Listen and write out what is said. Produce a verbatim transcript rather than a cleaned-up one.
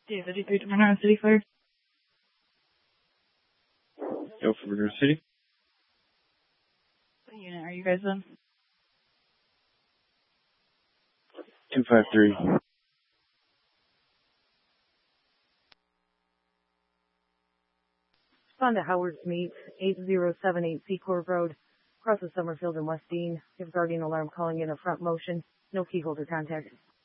David, fifty-three to Monroe City Fire. Go for Monroe City. What unit are you guys in? two five three. Respond to Howard's Meat, eight zero seven eight Seacorp Road, across the Summerfield in West Dean. You have Guardian Alarm calling in a front motion. No keyholder contact.